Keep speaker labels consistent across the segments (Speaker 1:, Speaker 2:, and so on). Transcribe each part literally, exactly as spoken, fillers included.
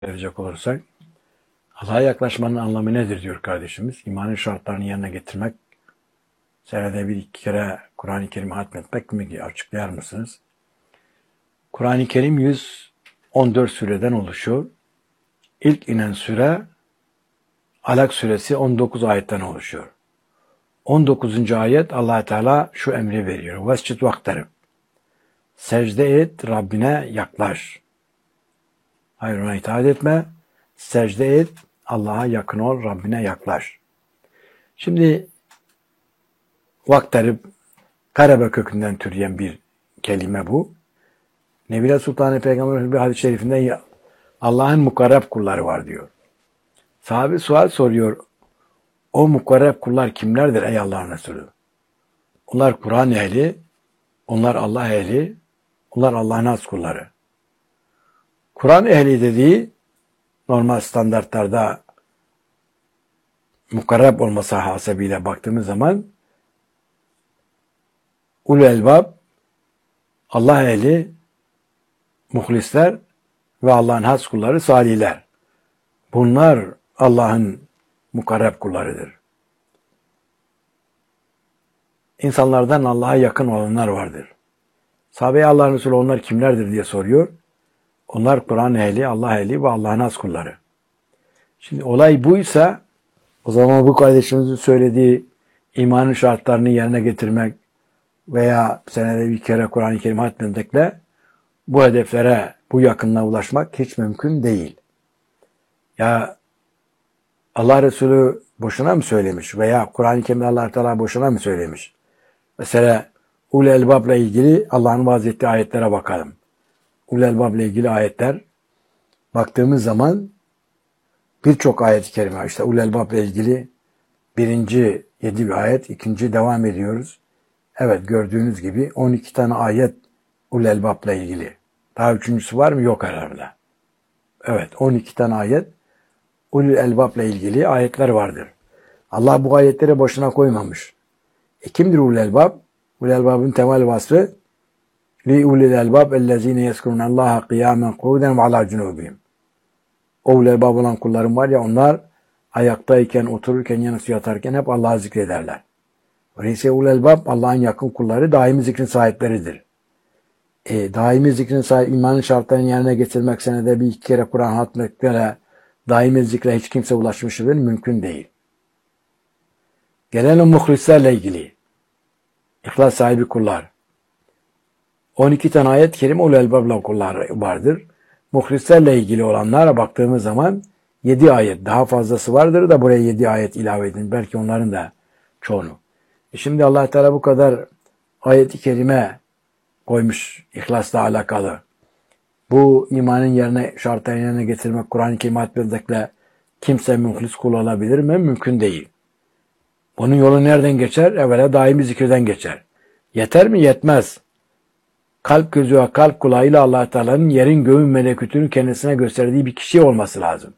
Speaker 1: verecek olursak, Allah'a yaklaşmanın anlamı nedir diyor kardeşimiz. İmanın şartlarını yerine getirmek, senede bir iki kere Kur'an-ı Kerim'i hatmetmek mi açıklayar mısınız? Kur'an-ı Kerim yüz on dört sureden oluşuyor. İlk inen sure Alak suresi on dokuz ayetten oluşuyor. on dokuzuncu ayet Allah Teala şu emri veriyor. Vescid vaktarım. Secde et, Rabbine yaklaş. Hayır, ona itaat etme. Secde et, Allah'a yakın ol, Rabbine yaklaş. Şimdi vaktarım Karaba kökünden türeyen bir kelime bu. Nebile Sultan Peygamber bir hadis-i şerifinde Allah'ın mukarreb kulları var diyor. Sahabe sual soruyor. O mukarreb kullar kimlerdir ey Allah'ın Resulü? Onlar Kur'an ehli, onlar Allah ehli, onlar Allah'ın has kulları. Kur'an ehli dediği normal standartlarda mukarreb olması hasebiyle baktığımız zaman ulul elbab, Allah ehli, muhlisler ve Allah'ın has kulları salihler. Bunlar Allah'ın mukarreb kullarıdır. İnsanlardan Allah'a yakın olanlar vardır. Sahabe-i Allah'ın Resulü onlar kimlerdir diye soruyor. Onlar Kur'an ehli, Allah ehli ve Allah'ın has kulları. Şimdi olay buysa o zaman bu kardeşimizin söylediği imanın şartlarını yerine getirmek veya senede bir kere Kur'an-ı Kerim hatmetmekle bu hedeflere, bu yakınlığa ulaşmak hiç mümkün değil. Ya Allah Resulü boşuna mı söylemiş veya Kur'an-ı Kerim'de Allah Teala boşuna mı söylemiş? Mesela Ulul Elbab'la ilgili Allah'ın vaaz ettiği ayetlere bakalım. Ulul Elbab'la ilgili ayetler baktığımız zaman birçok ayet-i kerime, işte Ulul Elbab'la ilgili birinci yedi bir ayet, ikinci devam ediyoruz. Evet, gördüğünüz gibi on iki tane ayet Ulul Elbab'la ilgili. Daha üçüncüsü var mı? Yok herhalde. Evet, on iki tane ayet Ulul Elbab'la ilgili ayetler vardır. Allah bu ayetleri boşuna koymamış. E kimdir Ulul Elbab? Ulul Elbab'ın temel vasfı li ulul elbab ellezine yezkurunallaha kıyamen kuvuden ve ala cunubihim. O ulul elbab olan kullarım var ya, onlar ayaktayken, otururken, yanısı yatarken hep Allah'ı zikrederler. Öyleyse ulul elbab Allah'ın yakın kulları, daimi zikrin sahipleridir. E, daimi zikrin sahibi, imanın şartlarını yerine getirmek, senede bir iki kere Kur'an hatmetmekle daimi zikre hiç kimse ulaşmıştır, mümkün değil. Gelelim muhlislerle ilgili. İhlas sahibi kullar. on iki tane ayet-i kerime ulul elbab'la kullar vardır. Muhlislerle ilgili olanlara baktığımız zaman yedi ayet, daha fazlası vardır da buraya yedi ayet ilave edin. Belki onların da çoğunu. E şimdi Allah Teala bu kadar ayet-i kerime koymuş ihlasla alakalı. Bu imanın yerine, şartlarını yerine getirmek, Kur'an-ı Kerim hatmetmekle kimse muhlis kul olabilir mi? Mümkün değil. Bunun yolu nereden geçer? Evvela daimi zikirden geçer. Yeter mi? Yetmez. Kalp gözü ve kalp kulağıyla Allah Teala'nın yerin göğün melekutunu kendisine gösterdiği bir kişi olması lazım.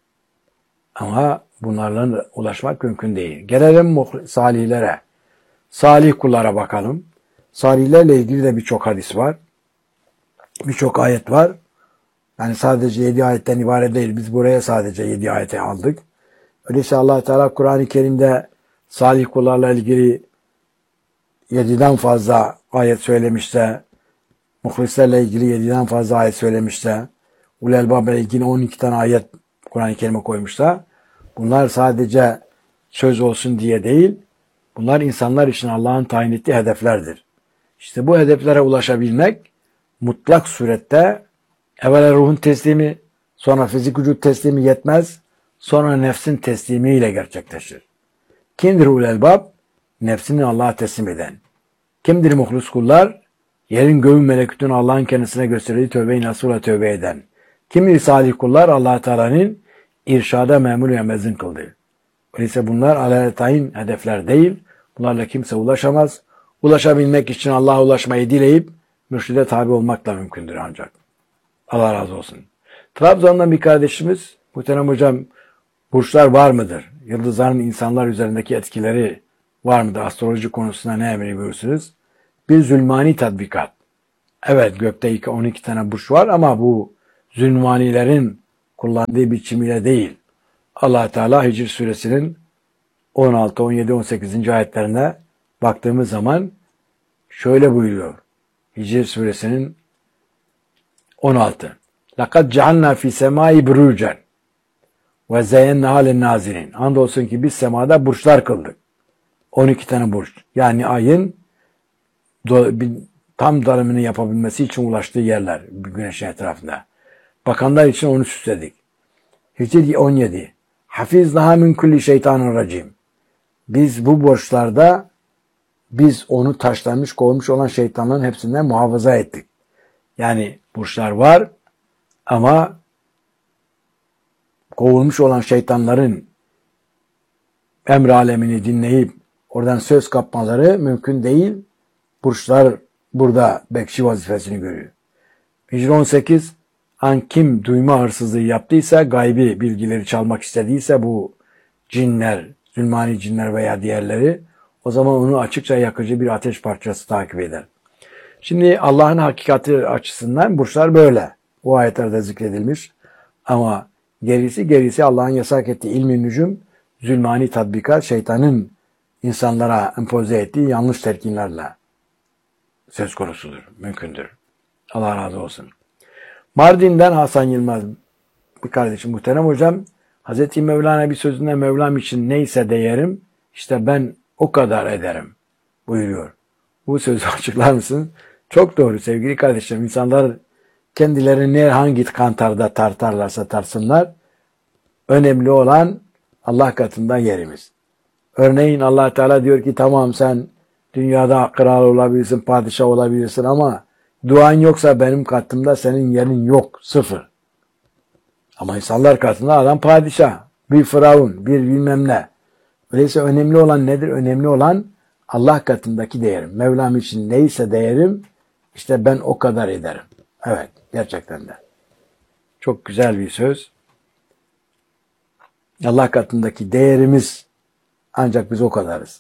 Speaker 1: Ama bunlarla ulaşmak mümkün değil. Gelelim salihlere. Salih kullara bakalım. Salihlerle ilgili de birçok hadis var. Birçok ayet var. Yani sadece yedi ayetten ibaret değil. Biz buraya sadece yedi ayeti aldık. Öyleyse Allah Teala Kur'an-ı Kerim'de salih kullarla ilgili yediden fazla ayet söylemişse, muhlislerle ilgili yediden fazla ayet söylemişse, ulul elbab'la ilgili on iki tane ayet Kur'an-ı Kerim'e koymuşsa, bunlar sadece söz olsun diye değil, bunlar insanlar için Allah'ın tayin ettiği hedeflerdir. İşte bu hedeflere ulaşabilmek mutlak surette evvela ruhun teslimi, sonra fizik vücut teslimi yetmez, sonra nefsin teslimiyle gerçekleşir. Kimdir ulul elbab? Nefsini Allah'a teslim eden. Kimdir muhlis kullar? Yerin göğün melekutunu Allah'ın kendisine gösterdiği tövbe-i nasuhla tövbe eden. Kimdir salih kullar? Allah Teala'nın irşada memur ve mezun kıldığı. Öyleyse bunlar alelatayin hedefler değil. Bunlarla kimse ulaşamaz. Ulaşabilmek için Allah'a ulaşmayı dileyip mürşide tabi olmakla mümkündür ancak. Allah razı olsun. Trabzon'dan bir kardeşimiz, muhterem hocam, burçlar var mıdır? Yıldızların insanlar üzerindeki etkileri var mıdır? Astroloji konusunda ne emrediyorsunuz? Bir zulmani tatbikat. Evet, gökte on iki tane burç var ama bu zulmanilerin kullandığı biçimiyle değil. Allah Teala Hicr suresinin on altı, on yedi, on sekizinci ayetlerine baktığımız zaman şöyle buyuruyor. Hicr suresinin on altı. لَقَدْ جَعَلْنَا فِي سَمَاءِ بُرُوجًا وَزَيَّنَّهَا لِلنَّازِرِينَ. Andolsun ki biz semada burçlar kıldık. on iki tane burç. Yani ayın tam dönümünü yapabilmesi için ulaştığı yerler güneşin etrafında. Bakanlar için onu süsledik. Hicr on yedi. Hafiznaha min kulli şeytanir racim. Biz bu borçlarda biz onu taşlanmış, kovulmuş olan şeytanların hepsinden muhafaza ettik. Yani burçlar var ama kovulmuş olan şeytanların emr alemini dinleyip oradan söz kapmaları mümkün değil. Burçlar burada bekçi vazifesini görüyor. Hicr on sekiz. An kim duyma hırsızlığı yaptıysa, gaybi bilgileri çalmak istediyse bu cinler, zulmani cinler veya diğerleri, o zaman onu açıkça yakıcı bir ateş parçası takip eder. Şimdi Allah'ın hakikati açısından burçlar böyle. O ayetlerde zikredilmiş. Ama gerisi gerisi Allah'ın yasak ettiği ilmi nücum, zulmani tatbikat, şeytanın insanlara empoze ettiği yanlış telkinlerle söz konusudur, mümkündür. Allah razı olsun. Mardin'den Hasan Yılmaz bir kardeşim, muhterem hocam, Hazreti Mevlana bir sözünde Mevlam için neyse değerim, işte ben o kadar ederim buyuruyor. Bu sözü açıklar mısın? Çok doğru sevgili kardeşlerim. İnsanlar kendilerini hangi kantarda tartarlarsa tarsınlar, önemli olan Allah katında yerimiz. Örneğin Allah Teala diyor ki tamam sen dünyada kral olabilirsin, padişah olabilirsin ama duan yoksa benim katımda senin yerin yok. Sıfır. Ama insanlar katında adam padişah, bir firavun, bir bilmem ne. Öyleyse önemli olan nedir? Önemli olan Allah katındaki değerim. Mevlam için neyse değerim, işte ben o kadar ederim. Evet, gerçekten de. Çok güzel bir söz. Allah katındaki değerimiz ancak biz o kadarız.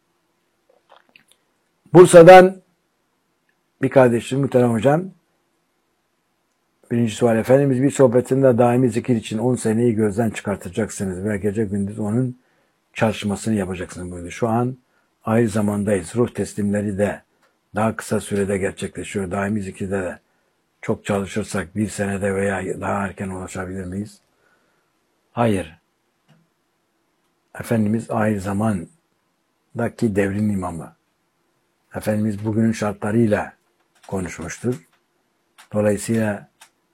Speaker 1: Bursa'dan bir kardeşim, muhterem hocam, birinci sual, Efendimiz bir sohbetinde daimi zikir için on seneyi gözden çıkartacaksınız ve gece gündüz onun çalışmasını yapacaksınız buyurdu. Şu an ayrı zamandayız. Ruh teslimleri de daha kısa sürede gerçekleşiyor. Daimi zikirde de çok çalışırsak bir senede veya daha erken ulaşabilir miyiz? Hayır. Efendimiz ayrı zamandaki devrin imamı. Efendimiz bugünün şartlarıyla konuşmuştur. Dolayısıyla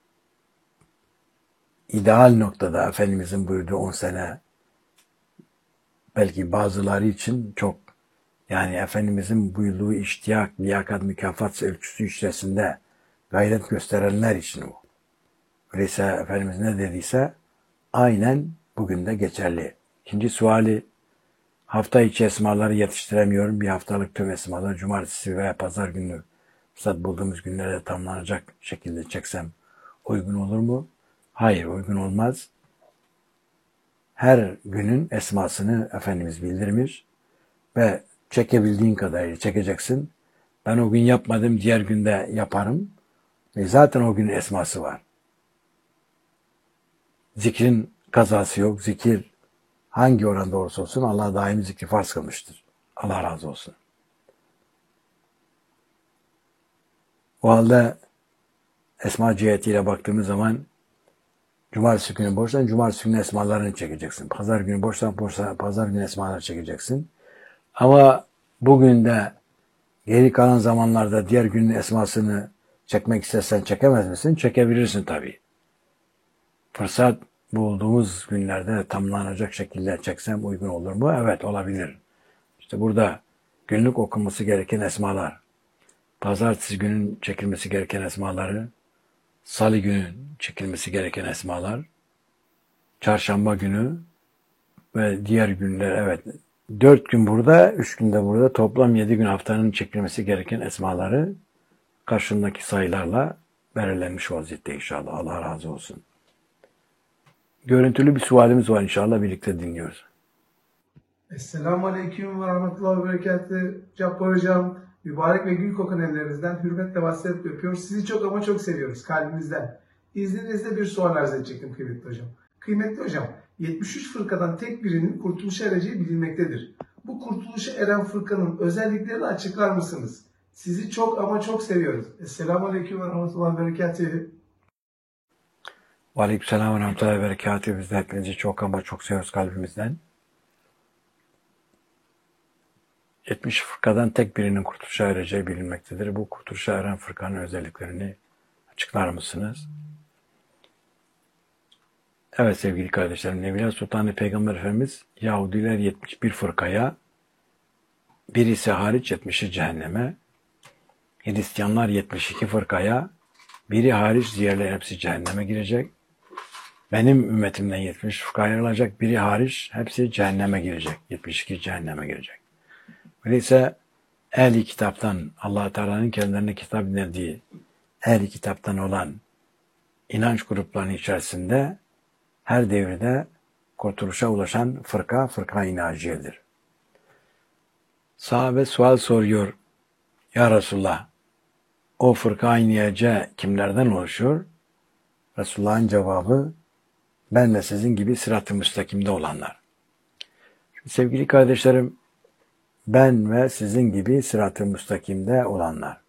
Speaker 1: ideal noktada Efendimizin buyurduğu on sene belki bazıları için çok, yani Efendimizin buyurduğu iştiyak, liyakat, mükafat ölçüsü içerisinde gayret gösterenler için o. Öyleyse Efendimiz ne dediyse aynen bugün de geçerli. İkinci suali, hafta içi esmaları yetiştiremiyorum. Bir haftalık tüm esmaları cumartesi veya pazar günü fırsat bulduğumuz günlere tamamlanacak şekilde çeksem uygun olur mu? Hayır, uygun olmaz. Her günün esmasını Efendimiz bildirmiş ve çekebildiğin kadarıyla çekeceksin. Ben o gün yapmadım, diğer günde yaparım. Ve zaten o günün esması var. Zikrin kazası yok. Zikir hangi oranda olursa olsun Allah daimi zikri farz kılmıştır. Allah razı olsun. O halde esma cihetiyle baktığımız zaman cumartesi günü boşsan cumartesi günü esmalarını çekeceksin. Pazar günü boşsan boşsan pazar günü esmaları çekeceksin. Ama bugün de geri kalan zamanlarda diğer günün esmasını çekmek istersen çekemez misin? Çekebilirsin tabii. Fırsat bulduğumuz günlerde tamamlanacak şekilde çeksem uygun olur mu? Evet, olabilir. İşte burada günlük okunması gereken esmalar, pazartesi günün çekilmesi gereken esmaları, salı günün çekilmesi gereken esmalar, çarşamba günü ve diğer günler, evet, dört gün burada, üç günde burada, toplam yedi gün haftanın çekilmesi gereken esmaları karşındaki sayılarla belirlenmiş vaziyette inşallah. Allah razı olsun. Görüntülü bir sualimiz var inşallah, birlikte dinliyoruz.
Speaker 2: Esselamu Aleyküm ve Rahmetullahi ve Berekatü. Cabbar Hocam, mübarek ve gül kokan ellerinizden hürmetle vasiyet öpüyoruz. Sizi çok ama çok seviyoruz kalbimizden. İzninizle bir sual arz edecektim kıymetli hocam. Kıymetli hocam, yetmiş üç fırkadan tek birinin kurtuluşa ereceği bilinmektedir. Bu kurtuluşa eren fırkanın özelliklerini açıklar mısınız? Sizi çok ama çok seviyoruz. Esselamu Aleyküm ve Rahmetullahi ve Berekatühü.
Speaker 1: Ve Aleykümselam ve Rahmetullahi ve Berekatühü. Biz de hepinizi çok ama çok seviyoruz kalbimizden. yetmiş fırkadan tek birinin kurtuluşa ereceği bilinmektedir. Bu kurtuluşa eren fırkanın özelliklerini açıklar mısınız? Evet sevgili kardeşlerim, Nebiler Sultanı Peygamber Efendimiz Yahudiler yetmiş bir fırkaya, birisi hariç yetmişi cehenneme, Hristiyanlar yetmiş iki fırkaya, biri hariç diğerleri hepsi cehenneme girecek. Benim ümmetimden yetmiş fırka ayrılacak, biri hariç hepsi cehenneme girecek. yetmiş iki cehenneme girecek. Öyleyse ehli kitaptan, Allah Teala'nın kendilerine kitap indirdiği ehli kitaptan olan inanç gruplarının içerisinde her devirde kurtuluşa ulaşan fırka, fırka-i naciyedir. Sahabe sual soruyor, ya Resulullah, o fırka-i naciye kimlerden oluşuyor? Resulullah'ın cevabı, ben de sizin gibi sırat-ı müstakimde olanlar. Şimdi sevgili kardeşlerim, ben ve sizin gibi sırat-ı müstakimde olanlar.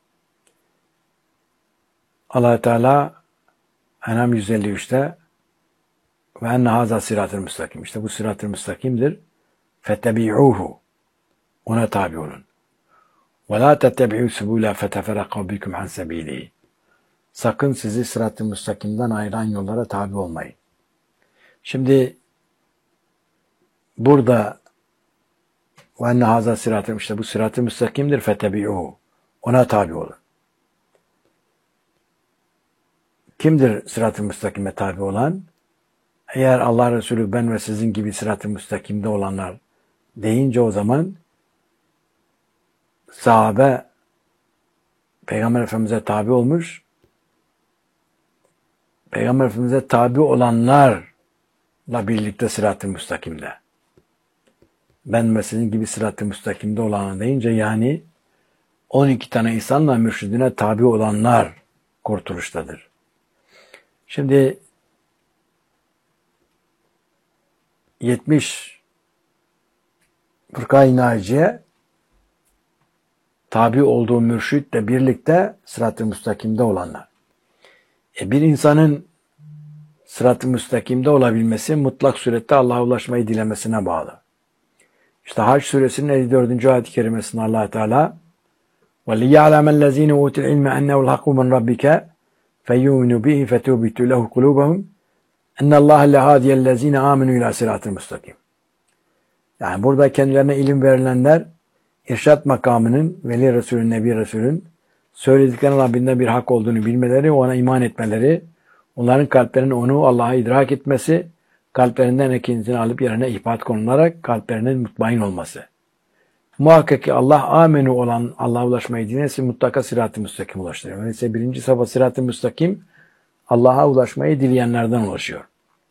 Speaker 1: Allah Teala En'am yüz elli üçte ve enne haza sırat-ı müstakim. İşte bu sırat-ı müstakimdir. Fettebi'uhu. Ona tabi olun. Ve la tettebi'u subula feteferaka bikum an sebili. Sakın sizi sırat-ı müstakimden ayıran yollara tabi olmayın. Şimdi burada ve enne haza sırat-ı, işte bu sırat-ı müstakimdir. Fettebi'uhu. Ona tabi olun. Kimdir sırat-ı müstakime tabi olan? Eğer Allah Resulü ben ve sizin gibi sırat-ı müstakimde olanlar deyince o zaman sahabe Peygamber Efendimiz'e tabi olmuş. Peygamber Efendimiz'e tabi olanlarla birlikte sırat-ı müstakimde. Ben ve sizin gibi sırat-ı müstakimde olanlar deyince yani on iki tane insanla mürşidine tabi olanlar kurtuluştadır. Şimdi yetmiş fırka-i naciye tabi olduğu mürşitle birlikte sırat-ı müstakimde olanlar. E bir insanın sırat-ı müstakimde olabilmesi mutlak surette Allah'a ulaşmayı dilemesine bağlı. İşte Hac suresinin elli dördüncü ayet-i kerimesinde Allah Teala وَلِيَعْلَمَ الَّذ۪ينَ اُوتُوا الْعِلْمَ اَنَّهُ الْحَقُّ مِنْ رَبِّكَ فَيُؤْمِنُوا بِهِ فَتُوبِتُ لَهُ قُلُوبَهُمْ اَنَّ اللّٰهَ لَهَادِيَ الَّذ۪ينَ آمِنُوا اِلٰى صِرَاطٍ مُسْتَقِيمٍ. Yani burada kendilerine ilim verilenler irşat makamının, Veli Resulün, Nebi Resulün söylediklerinin Rabbinden bir hak olduğunu bilmeleri, ona iman etmeleri, onların kalplerinin onu Allah'a idrak etmesi, kalplerinden ekinisini alıp yerine ihbat konularak kalplerinin mutmain olması. Muhakkak ki Allah amenu olan, Allah'a ulaşmayı dilerse mutlaka sırat-ı müstakim ulaştırıyor. Öyleyse birinci safa sırat-ı müstakim Allah'a ulaşmayı dileyenlerden ulaşıyor.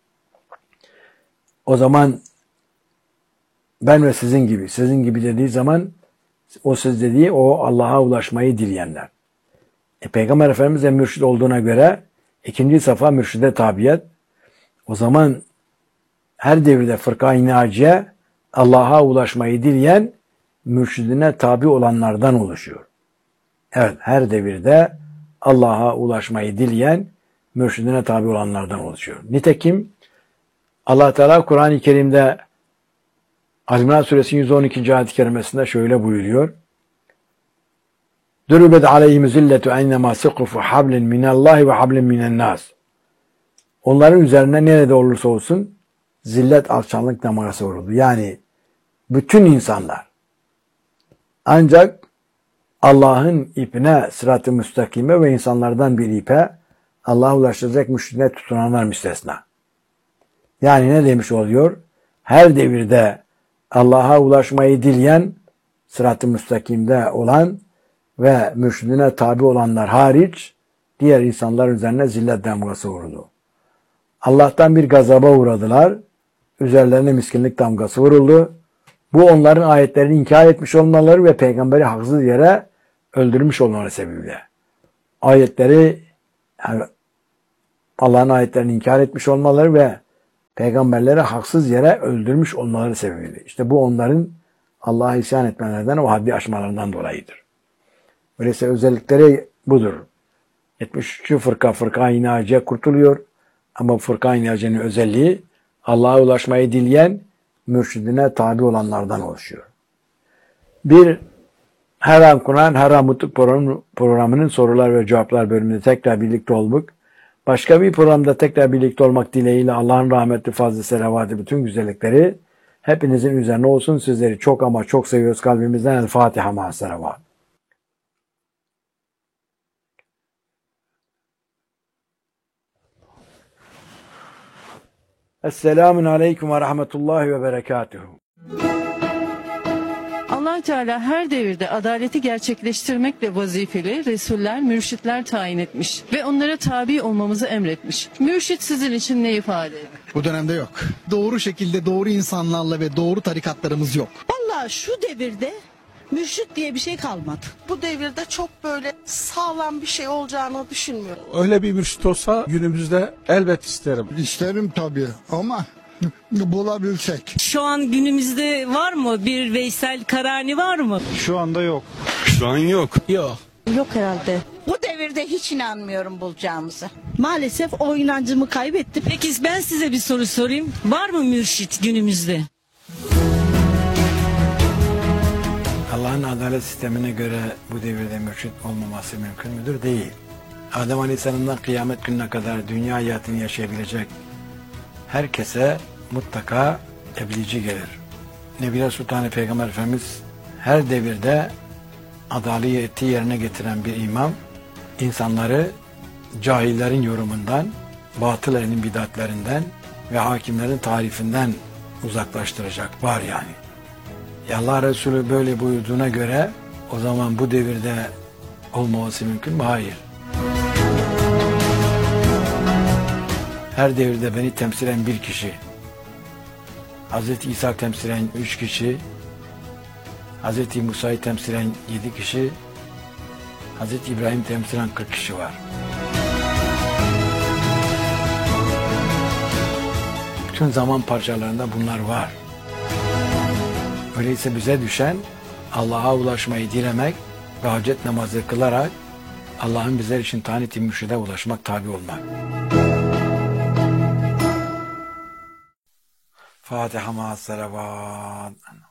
Speaker 1: O zaman ben ve sizin gibi, sizin gibi dediği zaman o siz dediği o Allah'a ulaşmayı dileyenler. E, Peygamber Efendimiz de mürşid olduğuna göre ikinci safa mürşide tabiyet. O zaman her devirde fırka-i naciye Allah'a ulaşmayı dileyen mürşidine tabi olanlardan oluşuyor. Evet, her devirde Allah'a ulaşmayı dileyen mürşidine tabi olanlardan oluşuyor. Nitekim Allah Teala Kur'an-ı Kerim'de Az-Zumar suresinin yüz on ikinci ayet-i kerimesinde şöyle buyuruyor. Dürübet aleyhim zilletu ennemâ sıkıfu hablin minallahi ve hablin minennas. Onların üzerine nerede olursa olsun zillet, alçaklık damarası vuruldu. Yani bütün insanlar ancak Allah'ın ipine, sırat-ı müstakime ve insanlardan bir ipe Allah'a ulaştıracak mürşidine tutunanlar müstesna. Yani ne demiş oluyor? Her devirde Allah'a ulaşmayı dileyen, sırat-ı müstakimde olan ve mürşidine tabi olanlar hariç diğer insanlar üzerine zillet damgası vuruldu. Allah'tan bir gazaba uğradılar. Üzerlerine miskinlik damgası vuruldu. Bu onların ayetlerini inkar etmiş olmaları ve peygamberi haksız yere öldürmüş olmaları sebebiyle. Ayetleri yani Allah'ın ayetlerini inkar etmiş olmaları ve peygamberleri haksız yere öldürmüş olmaları sebebiyle. İşte bu onların Allah'a isyan etmelerden, o haddi aşmalarından dolayıdır. Öyleyse özellikleri budur. yetmiş üç. fırka Fırka-i Naciye kurtuluyor. Ama Fırka-i Naciye'nin özelliği Allah'a ulaşmayı dileyen, mürşidine tabi olanlardan oluşuyor. Bir Her An Kur'an, Her An Mutluluk programının sorular ve cevaplar bölümünde tekrar birlikte olduk. Başka bir programda tekrar birlikte olmak dileğiyle Allah'ın rahmetli, fazlı, selavatı, bütün güzellikleri hepinizin üzerine olsun. Sizleri çok ama çok seviyoruz kalbimizden. El Fatiha ma selavat. Esselamun aleyküm ve rahmetullahi ve berekatuhu.
Speaker 3: Allah Teala her devirde adaleti gerçekleştirmekle vazifeli resuller, mürşitler tayin etmiş ve onlara tabi olmamızı emretmiş. Mürşit sizin için ne ifade eder?
Speaker 4: Bu dönemde yok. Doğru şekilde doğru insanlarla ve doğru tarikatlarımız yok.
Speaker 5: Vallahi şu devirde mürşit diye bir şey kalmadı. Bu devirde çok böyle sağlam bir şey olacağını düşünmüyorum.
Speaker 6: Öyle bir mürşit olsa günümüzde elbet isterim.
Speaker 7: İsterim tabii ama bulabilsek.
Speaker 8: Şu an günümüzde var mı? Bir Veysel Karani var mı?
Speaker 6: Şu anda yok. Şu an yok.
Speaker 4: Yok.
Speaker 5: Yok herhalde.
Speaker 9: Bu devirde hiç inanmıyorum bulacağımıza.
Speaker 5: Maalesef o inancımı kaybettim.
Speaker 8: Peki ben size bir soru sorayım. Var mı mürşit günümüzde?
Speaker 1: Allah'ın adalet sistemine göre bu devirde mürşit olmaması mümkün müdür? Değil. Adem Aleyhisselam'dan kıyamet gününe kadar dünya hayatını yaşayabilecek herkese mutlaka tebliğci gelir. Nebiler Sultanı Peygamber Efendimiz her devirde adaleti yerine getiren bir imam, insanları cahillerin yorumundan, batıl ehlin bidatlerinden ve hakimlerin tarifinden uzaklaştıracak var yani. Ya Allah Resulü böyle buyurduğuna göre o zaman bu devirde olmaması mümkün mü? Hayır. Her devirde beni temsilen bir kişi, Hazreti İsa temsilen üç kişi, Hazreti Musa'yı temsilen yedi kişi, Hazreti İbrahim temsilen kırk kişi var. Bütün zaman parçalarında bunlar var. Öyleyse bize düşen Allah'a ulaşmayı dilemek ve hacet namazı kılarak Allah'ın bizler için tayin ettiği mürşide ulaşmak, tabi olmak. Fatiha ma selavat.